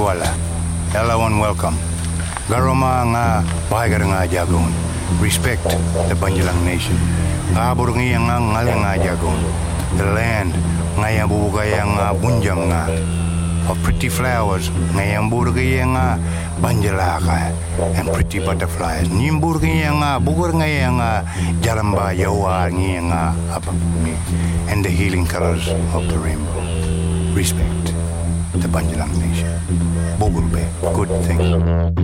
wala. Everyone welcome. Garoma nga bahagar nga jagon. Respect the Banjalang nation. Abor nga nga ngalang nga jagon. The land nga yang bubugay nga bunjam nga. Of pretty flowers nga yang burgay nga banjalaka and pretty butterflies. Nimburgay nga bugur nga yang jaramba yawa nga apapumi and the healing colors of the rainbow. Respect the Banjalang nation. Bogulbe, good thing.